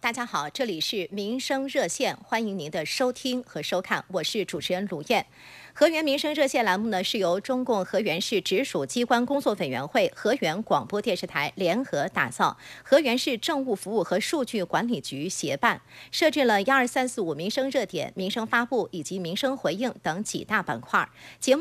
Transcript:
大家好，这里是民生热线，欢迎您的收听和收看，我是主持人卢燕。河源民生热线栏目呢，是由中共河源市直属机关工作委员会、河源广播电视台联合打造，河源市政务服务和数据管理局协办，设置了12、3、4、5民生热点、民生发布以及民生回应等几大板块。节目